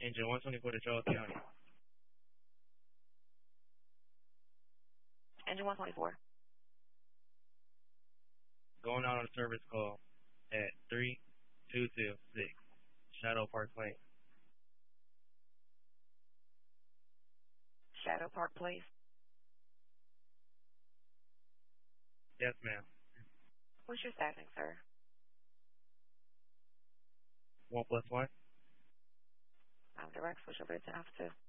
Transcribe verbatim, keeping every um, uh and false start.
Engine one twenty-four to Charles County. Engine one twenty-four. Going out on a service call at three two two six Shadow Park Lane. Shadow Park Place. Yes, ma'am. What's your staffing, sir? One plus one. I'm direct. Switch over to ten officer.